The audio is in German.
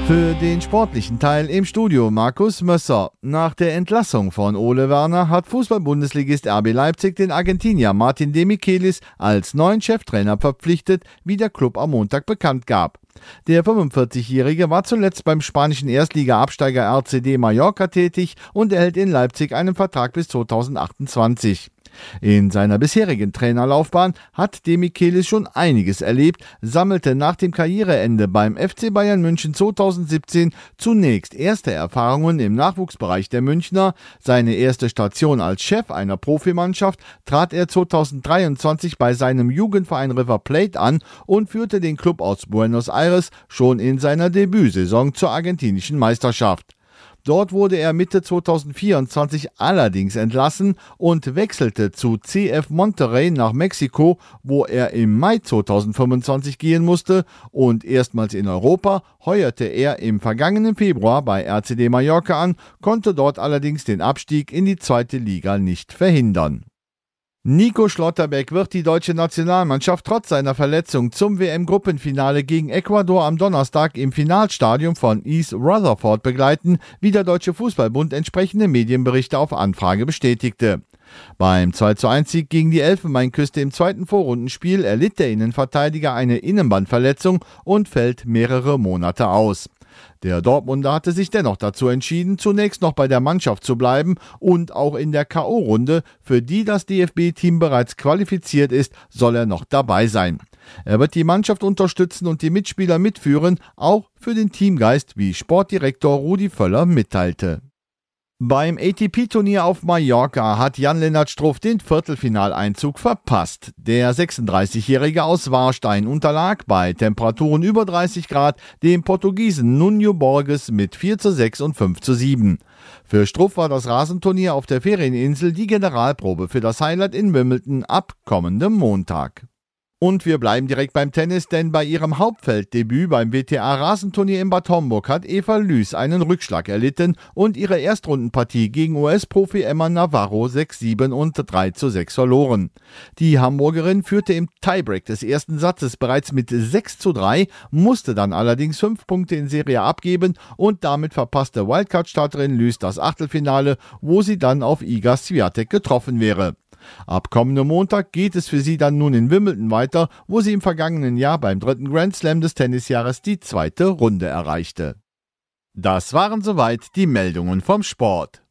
Für den sportlichen Teil im Studio Markus Mösser. Nach der Entlassung von Ole Werner hat Fußball-Bundesligist RB Leipzig den Argentinier Martin de Michelis als neuen Cheftrainer verpflichtet, wie der Club am Montag bekannt gab. Der 45-Jährige war zuletzt beim spanischen Erstliga-Absteiger RCD Mallorca tätig und erhält in Leipzig einen Vertrag bis 2028. In seiner bisherigen Trainerlaufbahn hat de Michelis schon einiges erlebt, sammelte nach dem Karriereende beim FC Bayern München 2017 zunächst erste Erfahrungen im Nachwuchsbereich der Münchner. Seine erste Station als Chef einer Profimannschaft trat er 2023 bei seinem Jugendverein River Plate an und führte den Club aus Buenos Aires schon in seiner Debütsaison zur argentinischen Meisterschaft. Dort wurde er Mitte 2024 allerdings entlassen und wechselte zu CF Monterrey nach Mexiko, wo er im Mai 2025 gehen musste, und erstmals in Europa heuerte er im vergangenen Februar bei RCD Mallorca an, konnte dort allerdings den Abstieg in die zweite Liga nicht verhindern. Nico Schlotterbeck wird die deutsche Nationalmannschaft trotz seiner Verletzung zum WM-Gruppenfinale gegen Ecuador am Donnerstag im Finalstadion von East Rutherford begleiten, wie der Deutsche Fußballbund entsprechende Medienberichte auf Anfrage bestätigte. Beim 2:1-Sieg gegen die Elfenbeinküste im zweiten Vorrundenspiel erlitt der Innenverteidiger eine Innenbandverletzung und fällt mehrere Monate aus. Der Dortmunder hatte sich dennoch dazu entschieden, zunächst noch bei der Mannschaft zu bleiben und auch in der K.O.-Runde, für die das DFB-Team bereits qualifiziert ist, soll er noch dabei sein. Er wird die Mannschaft unterstützen und die Mitspieler mitführen, auch für den Teamgeist, wie Sportdirektor Rudi Völler mitteilte. Beim ATP-Turnier auf Mallorca hat Jan-Lennart Struff den Viertelfinaleinzug verpasst. Der 36-Jährige aus Warstein unterlag bei Temperaturen über 30 Grad dem Portugiesen Nuno Borges mit 4:6 und 5:7. Für Struff war das Rasenturnier auf der Ferieninsel die Generalprobe für das Highlight in Wimbledon ab kommendem Montag. Und wir bleiben direkt beim Tennis, denn bei ihrem Hauptfelddebüt beim WTA-Rasenturnier in Bad Homburg hat Eva Lüß einen Rückschlag erlitten und ihre Erstrundenpartie gegen US-Profi Emma Navarro 6:7 und 3:6 verloren. Die Hamburgerin führte im Tiebreak des ersten Satzes bereits mit 6:3, musste dann allerdings 5 Punkte in Serie abgeben und damit verpasste Wildcard-Starterin Lüß das Achtelfinale, wo sie dann auf Iga Swiatek getroffen wäre. Ab kommendem Montag geht es für sie dann nun in Wimbledon weiter, wo sie im vergangenen Jahr beim 3. Grand Slam des Tennisjahres die 2. Runde erreichte. Das waren soweit die Meldungen vom Sport.